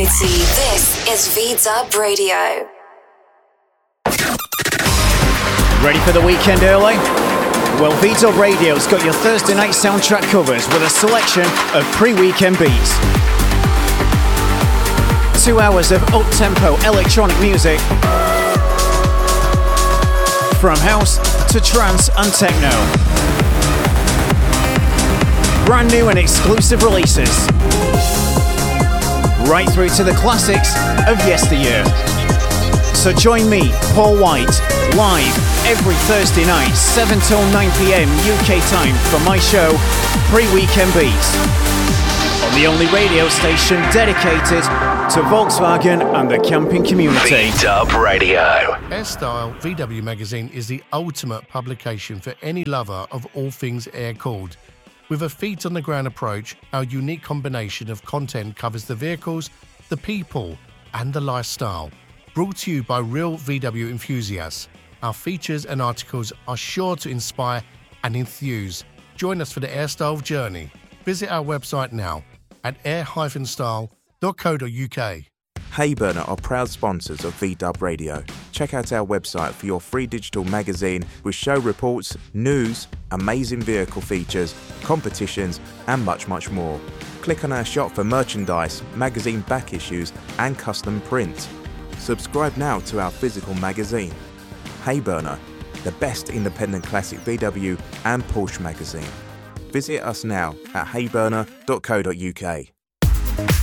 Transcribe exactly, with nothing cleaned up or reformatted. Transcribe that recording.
ninety. This is V-Dub Radio. Ready for the weekend early? Well, V-Dub Radio's got your Thursday night soundtrack covers with a selection of pre-weekend beats. Two hours of up-tempo electronic music, from house to trance and techno. Brand new and exclusive releases, right through to the classics of yesteryear. So join me, Paul White, live every Thursday night, seven till nine p.m. U K time for my show, Pre-Weekend Beats, on the only radio station dedicated to Volkswagen and the camping community. V-Dub Radio. Airstyle V W Magazine is the ultimate publication for any lover of all things air-cooled. With a feet-on-the-ground approach, our unique combination of content covers the vehicles, the people, and the lifestyle. Brought to you by real V W enthusiasts, our features and articles are sure to inspire and enthuse. Join us for the Airstyle journey. Visit our website now at air dash style dot co dot U K. Hayburner are proud sponsors of V-Dub Radio. Check out our website for your free digital magazine with show reports, news, amazing vehicle features, competitions, and much, much more. Click on our shop for merchandise, magazine back issues, and custom prints. Subscribe now to our physical magazine. Hayburner, the best independent classic V W and Porsche magazine. Visit us now at hayburner dot co dot U K.